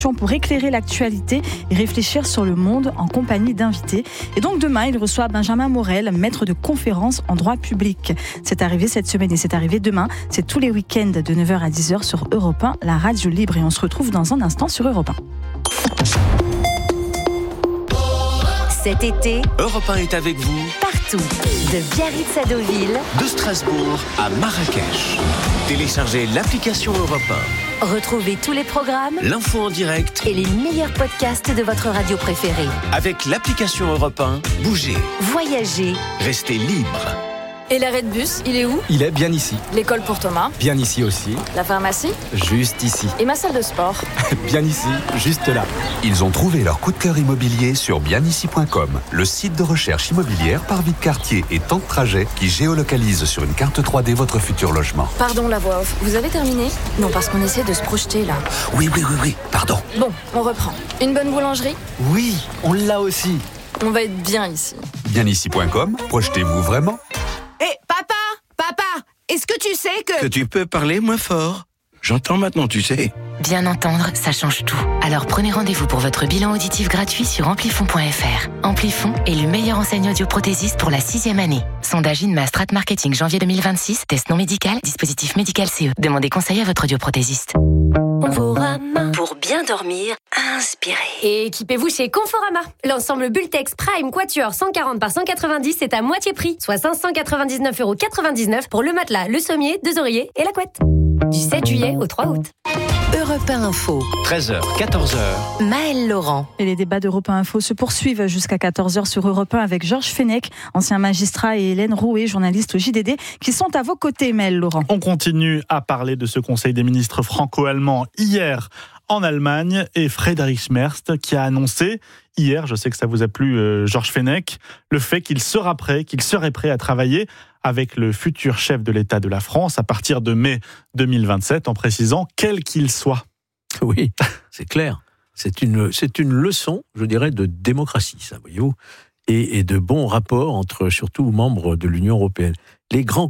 pour éclairer l'actualité et réfléchir sur le monde en compagnie d'invités. Et donc demain, il reçoit Benjamin Morel, maître de conférences en droit public. C'est arrivé cette semaine et c'est arrivé demain. C'est tous les week-ends de 9h à 10h sur Europe 1, la radio libre. Et on se retrouve dans un instant sur Europe 1. Cet été, Europe 1 est avec vous partout, de Biarritz à Deauville, de Strasbourg à Marrakech. Téléchargez l'application Europe 1. Retrouvez tous les programmes, L'info en direct et les meilleurs podcasts de votre radio préférée. avec l'application Europe 1. Bougez, Voyagez, restez libre. Et l'arrêt de bus, il est où? Il est bien ici. L'école pour Thomas, Bien ici aussi. la pharmacie Juste ici. et ma salle de sport. Bien ici. Juste là. Ils ont trouvé leur coup de cœur immobilier sur bienici.com, le site de recherche immobilière par vie de quartier et temps de trajet qui géolocalise sur une carte 3D votre futur logement. Pardon la voix off, vous avez terminé? Non, parce qu'on essaie de se projeter là. Oui, pardon. Bon, on reprend. Une bonne boulangerie? Oui, on l'a aussi. On va être bien ici. Bienici.com, projetez-vous vraiment? Hé, papa, est-ce que tu sais Que tu peux parler moins fort. J'entends maintenant, tu sais. Bien entendre, ça change tout. Alors prenez rendez-vous pour votre bilan auditif gratuit sur amplifon.fr. Amplifon est le meilleur enseigne audioprothésiste pour la 6e année. Sondage INMA Strat Marketing janvier 2026. Test non médical, dispositif médical CE. Demandez conseil à votre audioprothésiste. pour bien dormir, inspirez. Et équipez-vous chez Conforama. L'ensemble Bultex Prime Quatuor 140 par 190 est à moitié prix, soit 599,99€ pour le matelas, le sommier, 2 oreillers et la couette. Du 7 juillet au 3 août. Europe 1 Info. 13h, 14h. Maëlle Laurent. Et les débats d'Europe 1 Info se poursuivent jusqu'à 14h sur Europe 1 avec Georges Fenech, ancien magistrat, et Hélène Rouet, journaliste au JDD, qui sont à vos côtés, Maëlle Laurent. On continue à parler de ce Conseil des ministres franco-allemand hier en Allemagne et Friedrich Merz qui a annoncé hier, je sais que ça vous a plu Georges Fenech, le fait qu'il serait prêt à travailler avec le futur chef de l'État de la France à partir de mai 2027, en précisant quel qu'il soit. Oui, c'est clair. C'est une leçon, je dirais, de démocratie, ça, voyez-vous, et de bons rapports entre, surtout, membres de l'Union européenne. Les grands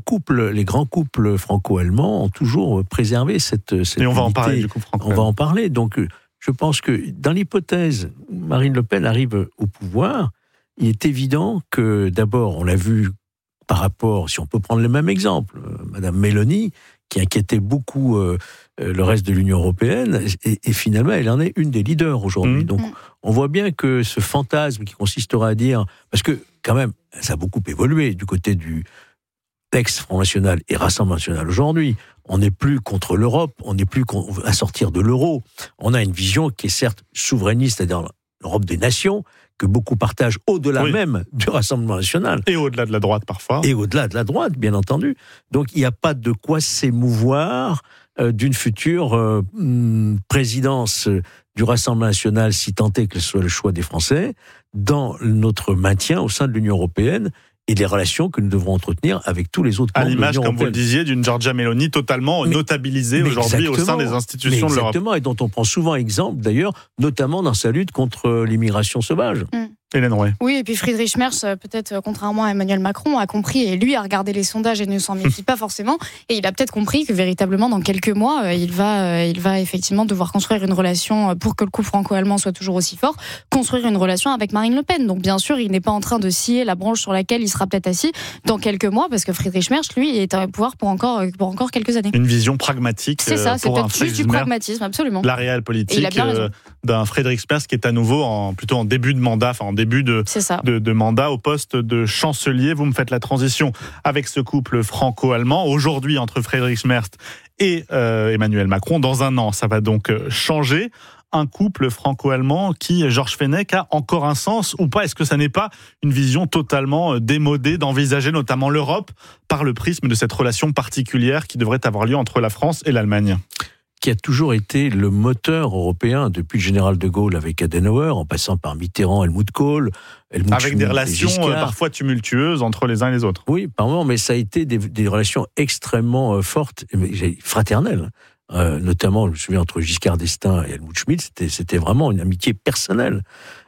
couples franco-allemands ont toujours préservé cette et on va en parler, du coup, on va en parler. Donc, je pense que dans l'hypothèse où Marine Le Pen arrive au pouvoir, il est évident que, d'abord, on l'a vu par rapport, si on peut prendre le même exemple, Madame Meloni, qui inquiétait beaucoup le reste de l'Union européenne, et finalement, elle en est une des leaders aujourd'hui. Donc, on voit bien que ce fantasme qui consistera à dire, parce que quand même, ça a beaucoup évolué du côté du ex-Front National et Rassemblement National aujourd'hui. On n'est plus contre l'Europe, on n'est plus à sortir de l'euro. On a une vision qui est certes souverainiste, c'est-à-dire l'Europe des nations, que beaucoup partagent au-delà même du Rassemblement National. Et au-delà de la droite, parfois. Et au-delà de la droite, bien entendu. Donc, il n'y a pas de quoi s'émouvoir d'une future présidence du Rassemblement National, si tant est que ce soit le choix des Français, dans notre maintien au sein de l'Union européenne et les relations que nous devrons entretenir avec tous les autres membres de l'Union européenne. À l'image, comme vous le disiez, d'une Giorgia Meloni totalement notabilisée aujourd'hui au sein des institutions de l'Europe. Exactement, et dont on prend souvent exemple, d'ailleurs, notamment dans sa lutte contre l'immigration sauvage. Hélène Rouet. Oui, et puis Friedrich Merz, peut-être contrairement à Emmanuel Macron, a compris, et lui a regardé les sondages et ne s'en méfie pas forcément, et il a peut-être compris que véritablement dans quelques mois, il va effectivement devoir construire une relation pour que le couple franco-allemand soit toujours aussi fort, construire une relation avec Marine Le Pen. Donc bien sûr, il n'est pas en train de scier la branche sur laquelle il sera peut-être assis dans quelques mois, parce que Friedrich Merz, lui, est à pouvoir pour encore quelques années. Une vision pragmatique. C'est ça, c'est peut-être juste du pragmatisme, absolument. La réelle politique d'un Friedrich Merz qui est à nouveau plutôt en début de mandat, en début de mandat au poste de chancelier. Vous me faites la transition avec ce couple franco-allemand. Aujourd'hui, entre Friedrich Merz et Emmanuel Macron, dans un an, ça va donc changer. Un couple franco-allemand qui, Georges Fenech, a encore un sens ou pas? Est-ce que ça n'est pas une vision totalement démodée d'envisager notamment l'Europe par le prisme de cette relation particulière qui devrait avoir lieu entre la France et l'Allemagne? Qui a toujours été le moteur européen depuis le général de Gaulle avec Adenauer, en passant par Mitterrand, Helmut Kohl, avec des relations parfois tumultueuses entre les uns et les autres. Oui, par moments, mais ça a été des relations extrêmement fortes, fraternelles. Notamment, je me souviens, entre Giscard d'Estaing et Helmut Schmidt, c'était vraiment une amitié personnelle.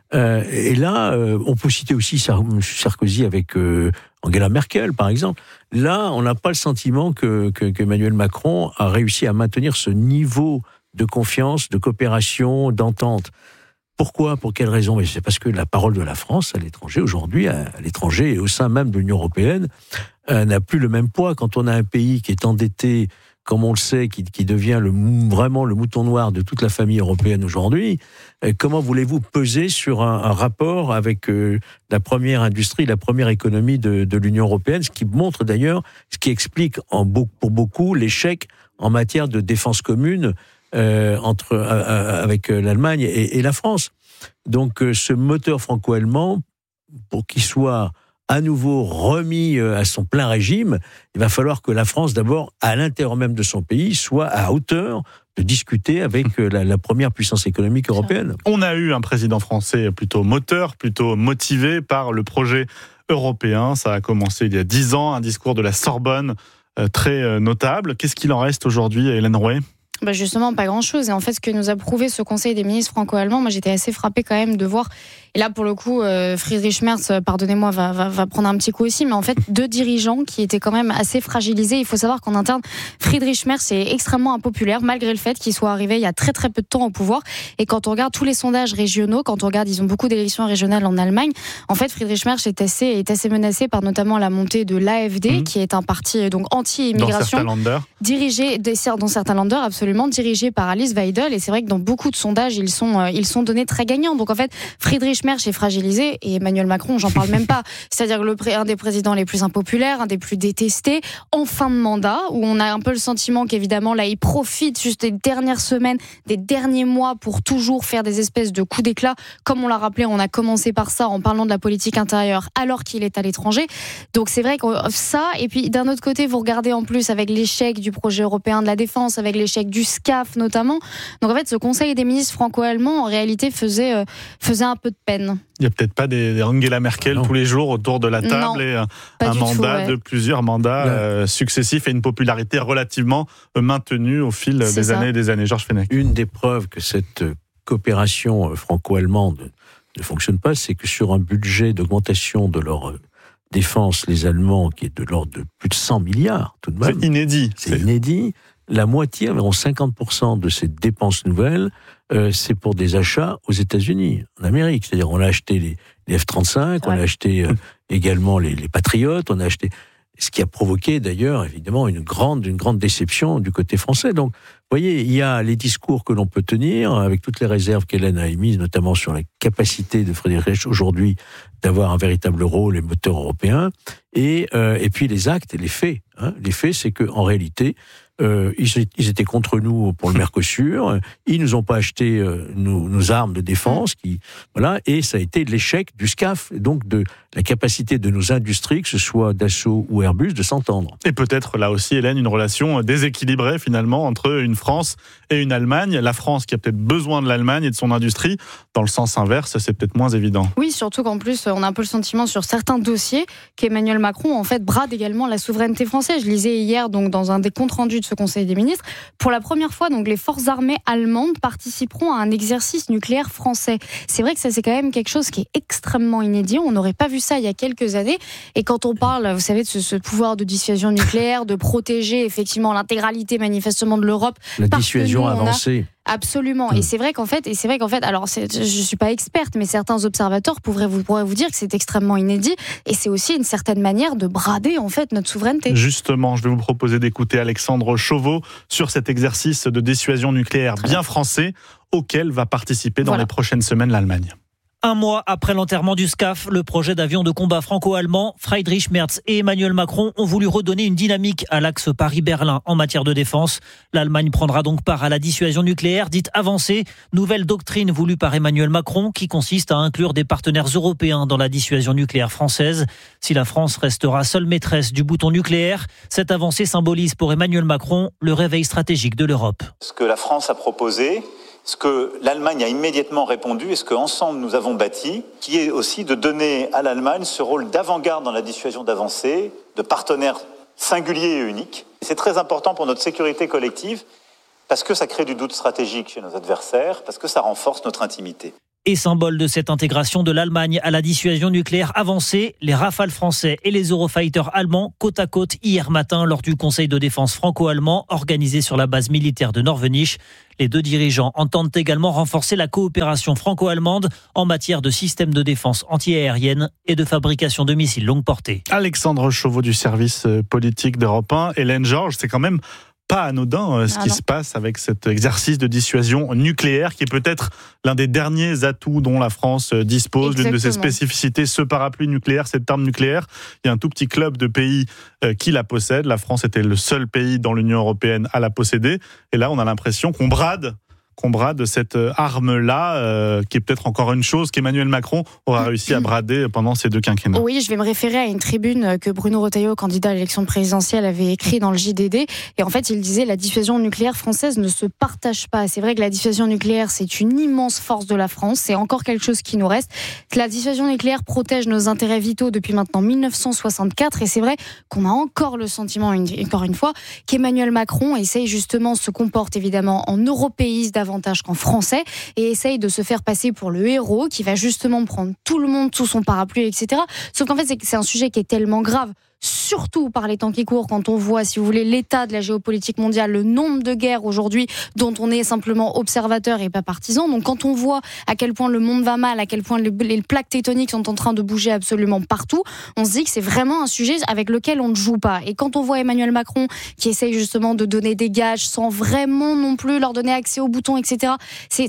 Et là, on peut citer aussi Sarkozy avec Angela Merkel, par exemple. Là, on n'a pas le sentiment que Emmanuel Macron a réussi à maintenir ce niveau de confiance, de coopération, d'entente. Pourquoi ? Pour quelle raison ? Mais c'est parce que la parole de la France à l'étranger, aujourd'hui, à l'étranger et au sein même de l'Union européenne, n'a plus le même poids. Quand on a un pays qui est endetté, comme on le sait, qui devient vraiment le mouton noir de toute la famille européenne aujourd'hui, comment voulez-vous peser sur un rapport avec la première industrie, la première économie de l'Union européenne, ce qui montre d'ailleurs, ce qui explique pour beaucoup l'échec en matière de défense commune avec l'Allemagne et la France. Donc ce moteur franco-allemand, pour qu'il soit à nouveau remis à son plein régime, il va falloir que la France, d'abord, à l'intérieur même de son pays, soit à hauteur de discuter avec la première puissance économique européenne. On a eu un président français plutôt moteur, plutôt motivé par le projet européen. Ça a commencé il y a 10 ans, un discours de la Sorbonne très notable. Qu'est-ce qu'il en reste aujourd'hui, Hélène Rouet ? Justement, pas grand-chose. Et en fait, ce que nous a prouvé ce Conseil des ministres franco-allemands, moi j'étais assez frappée quand même de voir, et là pour le coup, Friedrich Merz, pardonnez-moi, va prendre un petit coup aussi, mais en fait, 2 dirigeants qui étaient quand même assez fragilisés. Il faut savoir qu'en interne, Friedrich Merz est extrêmement impopulaire, malgré le fait qu'il soit arrivé il y a très très peu de temps au pouvoir. Et quand on regarde tous les sondages régionaux, quand on regarde, ils ont beaucoup d'élections régionales en Allemagne, en fait, Friedrich Merz est assez menacé par notamment la montée de l'AfD, qui est un parti donc anti-immigration, dirigé dans certains Länder, absolument, dirigé par Alice Weidel. Et c'est vrai que dans beaucoup de sondages, ils sont donnés très gagnants. Donc en fait, Friedrich Merz est fragilisé, et Emmanuel Macron, j'en parle même pas. C'est-à-dire un des présidents les plus impopulaires, un des plus détestés, en fin de mandat, où on a un peu le sentiment qu'évidemment là, il profite juste des dernières semaines, des derniers mois pour toujours faire des espèces de coups d'éclat. Comme on l'a rappelé, on a commencé par ça en parlant de la politique intérieure alors qu'il est à l'étranger. Donc c'est vrai que ça, et puis d'un autre côté, vous regardez en plus avec l'échec du projet européen de la défense, avec l'échec du SCAF notamment. Donc en fait, ce Conseil des ministres franco-allemands, en réalité, faisait un peu de peine. Il n'y a peut-être pas des Angela Merkel tous les jours autour de la table, et un mandat de plusieurs mandats successifs et une popularité relativement maintenue au fil des années et des années. Georges Fenech. Une des preuves que cette coopération franco-allemande ne fonctionne pas, c'est que sur un budget d'augmentation de leur défense, les Allemands, qui est de l'ordre de plus de 100 milliards tout de même. C'est inédit. C'est inédit. La moitié, environ 50% de ces dépenses nouvelles, c'est pour des achats aux États-Unis, en Amérique. C'est-à-dire, on a acheté les F-35, on a acheté également les Patriotes, on a acheté... Ce qui a provoqué d'ailleurs, évidemment, une grande déception du côté français. Donc, vous voyez, il y a les discours que l'on peut tenir, avec toutes les réserves qu'Hélène a émises, notamment sur la capacité de Friedrich aujourd'hui d'avoir un véritable rôle et moteur européen, et puis les actes et les faits. Les faits, c'est qu'en réalité, ils étaient contre nous pour le Mercosur, ils nous ont pas acheté nos armes de défense, et ça a été l'échec du SCAF, donc de la capacité de nos industries, que ce soit Dassault ou Airbus, de s'entendre. Et peut-être là aussi, Hélène, une relation déséquilibrée finalement entre une France et une Allemagne. La France qui a peut-être besoin de l'Allemagne et de son industrie, dans le sens inverse, c'est peut-être moins évident. Oui, surtout qu'en plus, on a un peu le sentiment sur certains dossiers qu'Emmanuel Macron, en fait, brade également la souveraineté française. Je lisais hier, donc, dans un des comptes rendus de ce Conseil des ministres, pour la première fois, donc, les forces armées allemandes participeront à un exercice nucléaire français. C'est vrai que ça, c'est quand même quelque chose qui est extrêmement inédit. On n'aurait pas vu ça il y a quelques années. Et quand on parle, vous savez, de ce pouvoir de dissuasion nucléaire, de protéger effectivement l'intégralité manifestement de l'Europe. La dissuasion avancée. Absolument. Et c'est vrai qu'en fait, alors je suis pas experte, mais certains observateurs pourraient vous dire que c'est extrêmement inédit, et c'est aussi une certaine manière de brader en fait notre souveraineté. Justement, je vais vous proposer d'écouter Alexandre Chauveau sur cet exercice de dissuasion nucléaire bien français auquel va participer dans les prochaines semaines l'Allemagne. Un mois après l'enterrement du SCAF, le projet d'avion de combat franco-allemand, Friedrich Merz et Emmanuel Macron ont voulu redonner une dynamique à l'axe Paris-Berlin en matière de défense. L'Allemagne prendra donc part à la dissuasion nucléaire dite avancée, nouvelle doctrine voulue par Emmanuel Macron qui consiste à inclure des partenaires européens dans la dissuasion nucléaire française. Si la France restera seule maîtresse du bouton nucléaire, cette avancée symbolise pour Emmanuel Macron le réveil stratégique de l'Europe. Ce que la France a proposé, ce que l'Allemagne a immédiatement répondu et ce qu'ensemble nous avons bâti, qui est aussi de donner à l'Allemagne ce rôle d'avant-garde dans la dissuasion d'avancée, de partenaire singulier et unique. C'est très important pour notre sécurité collective parce que ça crée du doute stratégique chez nos adversaires, parce que ça renforce notre intimité. Et symbole de cette intégration de l'Allemagne à la dissuasion nucléaire avancée, les Rafales français et les Eurofighters allemands côte à côte hier matin lors du Conseil de défense franco-allemand organisé sur la base militaire de Norvenich. Les deux dirigeants entendent également renforcer la coopération franco-allemande en matière de systèmes de défense antiaérienne et de fabrication de missiles longue portée. Alexandre Chauveau du service politique d'Europe 1, Hélène Georges, c'est quand même pas anodin ce qui se passe avec cet exercice de dissuasion nucléaire qui est peut-être l'un des derniers atouts dont la France dispose. Exactement. L'une de ses spécificités, ce parapluie nucléaire, cette arme nucléaire. Il y a un tout petit club de pays qui la possède. La France était le seul pays dans l'Union européenne à la posséder. Et là, on a l'impression qu'on brade cette arme-là, qui est peut-être encore une chose qu'Emmanuel Macron aura réussi à brader pendant ces deux quinquennats. Oui, je vais me référer à une tribune que Bruno Retailleau, candidat à l'élection présidentielle, avait écrit dans le JDD. Et en fait, il disait la dissuasion nucléaire française ne se partage pas. C'est vrai que la dissuasion nucléaire, c'est une immense force de la France. C'est encore quelque chose qui nous reste. La dissuasion nucléaire protège nos intérêts vitaux depuis maintenant 1964. Et c'est vrai qu'on a encore le sentiment, encore une fois, qu'Emmanuel Macron essaye justement, se comporte évidemment en européiste davantage qu'en français et essaye de se faire passer pour le héros qui va justement prendre tout le monde sous son parapluie, etc. Sauf qu'en fait, c'est un sujet qui est tellement grave, surtout par les temps qui courent, quand on voit, si vous voulez, l'état de la géopolitique mondiale, le nombre de guerres aujourd'hui dont on est simplement observateur et pas partisan. Donc quand on voit à quel point le monde va mal, à quel point les plaques tectoniques sont en train de bouger absolument partout, on se dit que c'est vraiment un sujet avec lequel on ne joue pas. Et quand on voit Emmanuel Macron qui essaye justement de donner des gages sans vraiment non plus leur donner accès aux boutons, etc., c'est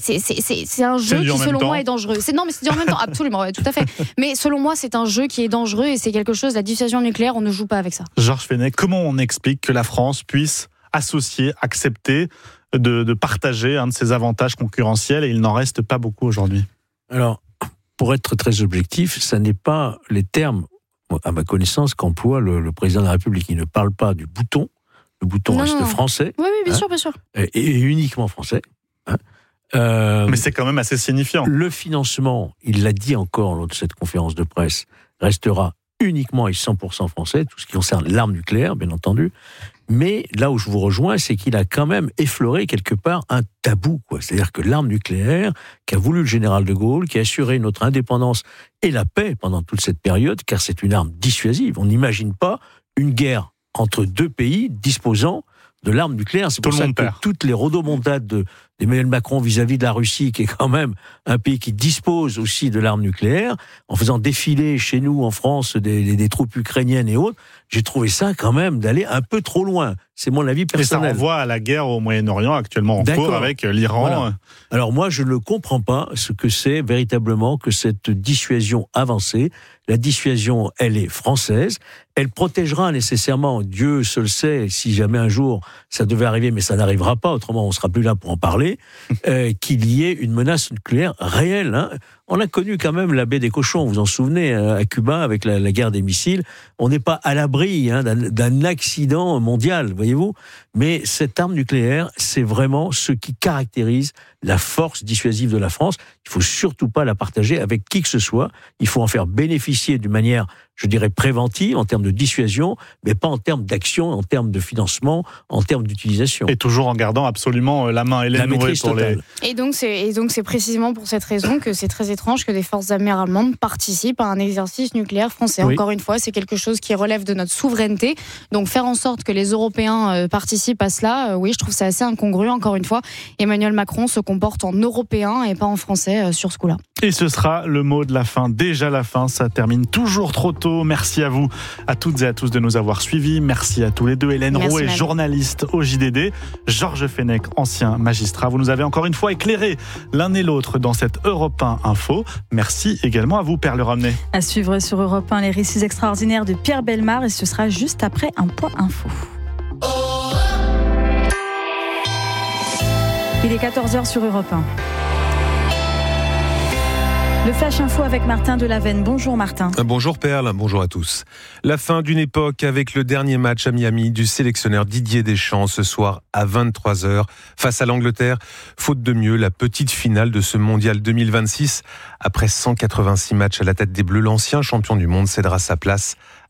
un jeu qui, selon moi, est dangereux. Non, mais c'est dit en même temps, absolument, ouais, tout à fait. Mais selon moi, c'est un jeu qui est dangereux et c'est quelque chose, la dissuasion nucléaire, on ne joue pas avec ça. Georges Fenech, comment on explique que la France puisse associer, accepter de partager un de ses avantages concurrentiels et il n'en reste pas beaucoup aujourd'hui? Alors, pour être très objectif, ça n'est pas les termes, à ma connaissance, qu'emploie le président de la République. Il ne parle pas du bouton. Le bouton reste français. Oui, bien sûr, bien sûr. Et uniquement français. Mais c'est quand même assez signifiant. Le financement, il l'a dit encore lors de cette conférence de presse, restera uniquement et 100% français, tout ce qui concerne l'arme nucléaire, bien entendu. Mais là où je vous rejoins, c'est qu'il a quand même effleuré quelque part un tabou, quoi. C'est-à-dire que l'arme nucléaire, qu'a voulu le général de Gaulle, qui a assuré notre indépendance et la paix pendant toute cette période, car c'est une arme dissuasive. On n'imagine pas une guerre entre deux pays disposant de l'arme nucléaire. C'est pour ça que toutes les rodomontades d'Emmanuel Macron vis-à-vis de la Russie, qui est quand même un pays qui dispose aussi de l'arme nucléaire, en faisant défiler chez nous, en France, des troupes ukrainiennes et autres, j'ai trouvé ça quand même d'aller un peu trop loin. C'est mon avis personnel. Et ça renvoie à la guerre au Moyen-Orient actuellement en cours avec l'Iran. Voilà. Alors moi, je ne comprends pas ce que c'est véritablement que cette dissuasion avancée. La dissuasion, elle est française. Elle protégera nécessairement, Dieu seul sait, si jamais un jour ça devait arriver, mais ça n'arrivera pas, autrement on sera plus là pour en parler, qu'il y ait une menace nucléaire réelle. Hein. On a connu quand même la baie des cochons, vous vous en souvenez, à Cuba, avec la guerre des missiles. On n'est pas à l'abri d'un accident mondial, voyez-vous. Mais cette arme nucléaire, c'est vraiment ce qui caractérise la force dissuasive de la France. Il ne faut surtout pas la partager avec qui que ce soit. Il faut en faire bénéficier d'une manière, je dirais, préventive, en termes de dissuasion, mais pas en termes d'action, en termes de financement, en termes d'utilisation. Et toujours en gardant absolument la main. Hélène Nourret pour les... Et donc c'est précisément pour cette raison que c'est très étrange que des forces armées allemandes participent à un exercice nucléaire français. Oui. Encore une fois, c'est quelque chose qui relève de notre souveraineté. Donc faire en sorte que les Européens participent à cela, oui, je trouve ça assez incongru. Encore une fois, Emmanuel Macron se comporte en Européen et pas en Français sur ce coup-là. Et ce sera le mot de la fin. Déjà la fin, ça termine toujours trop tôt. Merci à vous, à toutes et à tous de nous avoir suivis. Merci à tous les deux. Hélène Roux, journaliste au JDD. Georges Fenech, ancien magistrat. Vous nous avez encore une fois éclairé l'un et l'autre dans cette Europe 1 Info. Merci également à vous, Perle Ramenet. À suivre sur Europe 1 les récits extraordinaires de Pierre Bellemare et ce sera juste après un point info. Il est 14h sur Europe 1. Le Flash Info avec Martin Delavenne. Bonjour Martin. Bonjour Perle, bonjour à tous. La fin d'une époque avec le dernier match à Miami du sélectionneur Didier Deschamps ce soir à 23h face à l'Angleterre. Faute de mieux, la petite finale de ce mondial 2026. Après 186 matchs à la tête des Bleus, l'ancien champion du monde cédera sa place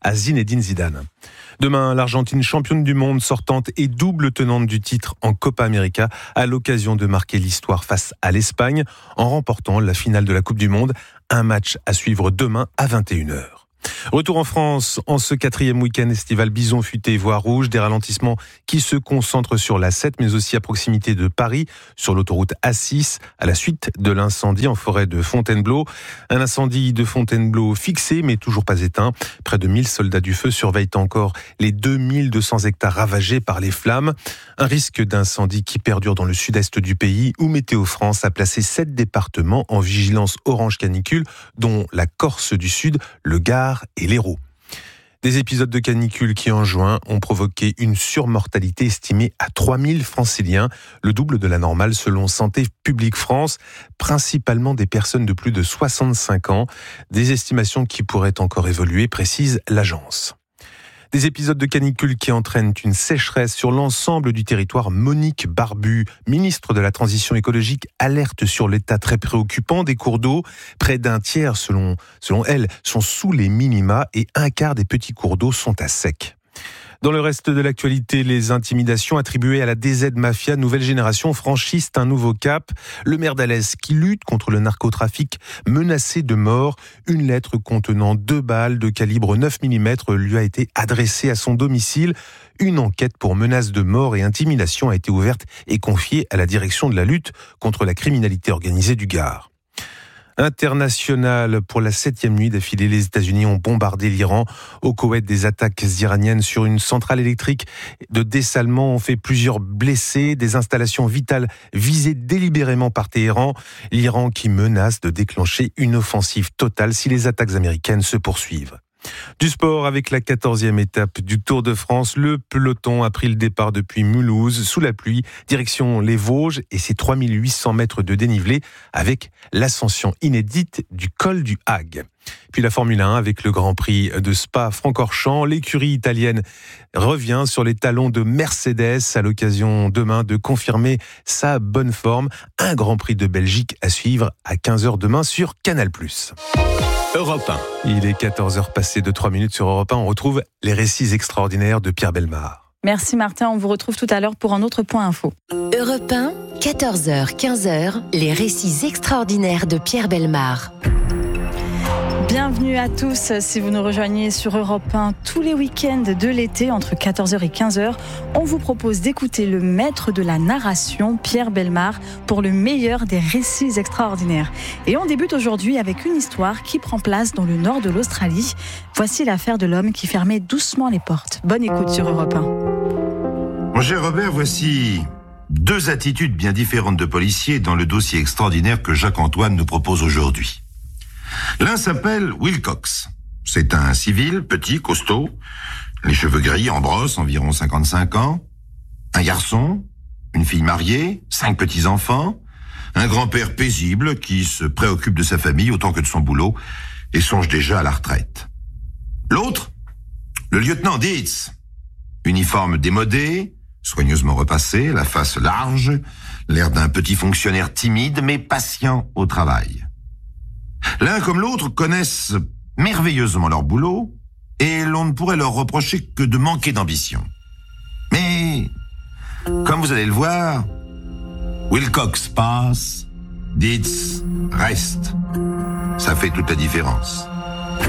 à Zinedine Zidane. Demain, l'Argentine, championne du monde, sortante et double tenante du titre en Copa América, a l'occasion de marquer l'histoire face à l'Espagne en remportant la finale de la Coupe du Monde. Un match à suivre demain à 21h. Retour en France, en ce 4e week-end estival, bison futé, voie rouge, des ralentissements qui se concentrent sur la 7, mais aussi à proximité de Paris, sur l'autoroute A6, à la suite de l'incendie en forêt de Fontainebleau. Un incendie de Fontainebleau fixé, mais toujours pas éteint. Près de 1000 soldats du feu surveillent encore les 2200 hectares ravagés par les flammes. Un risque d'incendie qui perdure dans le sud-est du pays, où Météo France a placé 7 départements en vigilance orange canicule, dont la Corse du Sud, le Gard et l'Hérault. Des épisodes de canicule qui, en juin, ont provoqué une surmortalité estimée à 3000 franciliens, le double de la normale selon Santé publique France, principalement des personnes de plus de 65 ans. Des estimations qui pourraient encore évoluer, précise l'agence. Des épisodes de canicule qui entraînent une sécheresse sur l'ensemble du territoire. Monique Barbu, ministre de la Transition écologique, alerte sur l'état très préoccupant des cours d'eau. Près d'un tiers, selon elle, sont sous les minima et un quart des petits cours d'eau sont à sec. Dans le reste de l'actualité, les intimidations attribuées à la DZ Mafia Nouvelle Génération franchissent un nouveau cap. Le maire d'Alès, qui lutte contre le narcotrafic, menacé de mort. Une lettre contenant 2 balles de calibre 9 mm lui a été adressée à son domicile. Une enquête pour menace de mort et intimidation a été ouverte et confiée à la direction de la lutte contre la criminalité organisée du Gard. International, pour la 7e nuit d'affilée, les États-Unis ont bombardé l'Iran. Au Koweït, des attaques iraniennes sur une centrale électrique de dessalement ont fait plusieurs blessés. Des installations vitales visées délibérément par Téhéran. L'Iran qui menace de déclencher une offensive totale si les attaques américaines se poursuivent. Du sport avec la 14e étape du Tour de France. Le peloton a pris le départ depuis Mulhouse, sous la pluie, direction les Vosges et ses 3800 mètres de dénivelé avec l'ascension inédite du col du Hague. Puis la Formule 1 avec le Grand Prix de Spa-Francorchamps. L'écurie italienne revient sur les talons de Mercedes à l'occasion demain de confirmer sa bonne forme. Un Grand Prix de Belgique à suivre à 15h demain sur Canal+. Europe 1. Il est 14h passé de 3 minutes sur Europe 1. On retrouve les récits extraordinaires de Pierre Bellemare. Merci Martin, on vous retrouve tout à l'heure pour un autre point info. Europe 1, 14h, 15h, les récits extraordinaires de Pierre Bellemare. Bienvenue à tous, si vous nous rejoignez sur Europe 1 tous les week-ends de l'été entre 14h et 15h, on vous propose d'écouter le maître de la narration, Pierre Bellemare, pour le meilleur des récits extraordinaires. Et on débute aujourd'hui avec une histoire qui prend place dans le nord de l'Australie. Voici l'affaire de l'homme qui fermait doucement les portes. Bonne écoute sur Europe 1. Mon cher Robert, voici 2 attitudes bien différentes de policiers dans le dossier extraordinaire que Jacques-Antoine nous propose aujourd'hui. L'un s'appelle Wilcox. C'est un civil, petit, costaud, les cheveux gris en brosse, environ 55 ans, un garçon, une fille mariée, 5 petits-enfants, un grand-père paisible qui se préoccupe de sa famille autant que de son boulot et songe déjà à la retraite. L'autre, le lieutenant Dietz, uniforme démodé, soigneusement repassé, la face large, l'air d'un petit fonctionnaire timide mais patient au travail. L'un comme l'autre connaissent merveilleusement leur boulot et l'on ne pourrait leur reprocher que de manquer d'ambition. Mais, comme vous allez le voir, Wilcox passe, Dietz reste. Ça fait toute la différence.